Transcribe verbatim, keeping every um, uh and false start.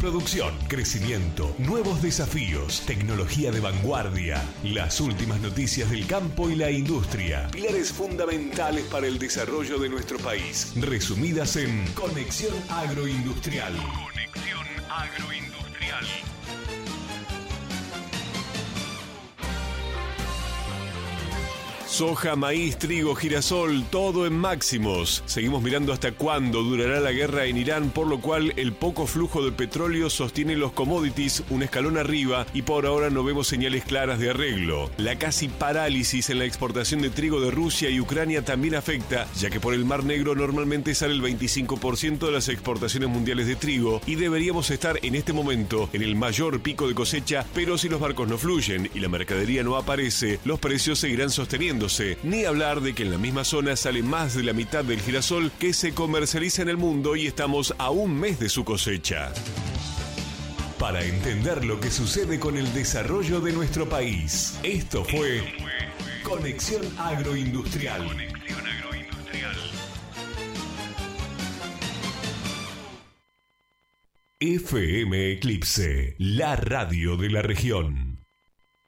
Producción, crecimiento, nuevos desafíos, tecnología de vanguardia, las últimas noticias del campo y la industria, pilares fundamentales para el desarrollo de nuestro país, resumidas en Conexión Agroindustrial. Conexión Agroindustrial. Soja, maíz, trigo, girasol, todo en máximos. Seguimos mirando hasta cuándo durará la guerra en Irán, por lo cual el poco flujo de petróleo sostiene los commodities un escalón arriba y por ahora no vemos señales claras de arreglo. La casi parálisis en la exportación de trigo de Rusia y Ucrania también afecta, ya que por el Mar Negro normalmente sale el veinticinco por ciento de las exportaciones mundiales de trigo y deberíamos estar en este momento en el mayor pico de cosecha, pero si los barcos no fluyen y la mercadería no aparece, los precios seguirán sosteniendo. Ni hablar de que en la misma zona sale más de la mitad del girasol que se comercializa en el mundo y estamos a un mes de su cosecha. Para entender lo que sucede con el desarrollo de nuestro país, esto fue Conexión Agroindustrial. Conexión Agroindustrial. F M Eclipse, la radio de la región.